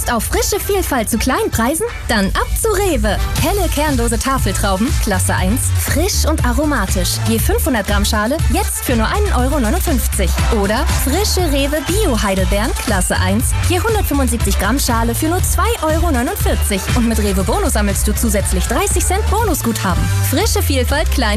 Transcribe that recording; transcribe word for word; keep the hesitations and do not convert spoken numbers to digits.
Lust auf frische Vielfalt zu Kleinpreisen? Dann ab zu Rewe. Helle Kernlose Tafeltrauben, Klasse eins, frisch und aromatisch. Je fünfhundert Gramm Schale, jetzt für nur ein Euro neunundfünfzig. Oder frische Rewe Bio-Heidelbeeren, Klasse eins, je hundertfünfundsiebzig Gramm Schale für nur zwei Euro neunundvierzig. Und mit Rewe Bonus sammelst du zusätzlich dreißig Cent Bonusguthaben. Frische Vielfalt klein